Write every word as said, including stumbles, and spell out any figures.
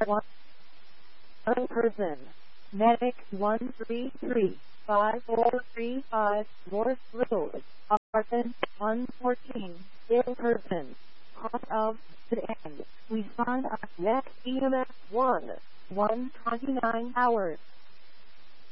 one person. Medic one three three five four three five North Road, apartment one fourteen, ill person. Cause of the end. We find us next E M S one, one twenty-nine hours.